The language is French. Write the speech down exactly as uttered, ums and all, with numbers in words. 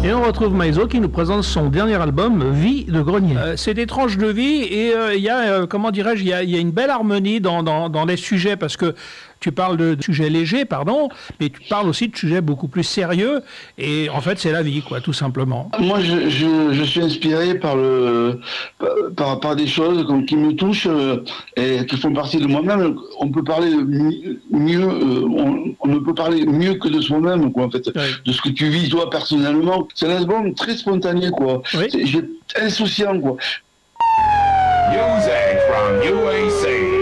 Et on retrouve Maïso qui nous présente son dernier album, Vie de grenier. Euh, c'est des tranches de vie et il euh, y a, euh, comment dirais-je, il y a, y a une belle harmonie dans, dans, dans les sujets parce que tu parles de, de sujets légers, pardon, mais tu parles aussi de sujets beaucoup plus sérieux et en fait c'est la vie, quoi, tout simplement. Moi je, je, je suis inspiré par, le, par, par des choses comme, qui me touchent euh, et qui font partie de moi-même. On peut parler mieux, euh, on, on ne peut parler mieux que de soi-même, quoi, en fait, oui. De ce que tu vis toi personnellement. C'est un album très spontané, quoi. Oui. C'est, j'ai, insouciant, quoi. Music from U A C.